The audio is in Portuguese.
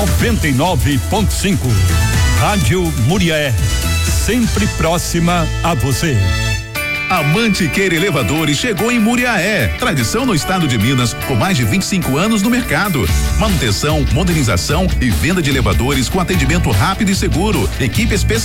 99.5. Rádio Muriaé, sempre próxima a você. A Mantiqueira Elevadores chegou em Muriaé, tradição no estado de Minas, com mais de 25 anos no mercado. Manutenção, modernização e venda de elevadores com atendimento rápido e seguro. Equipe especial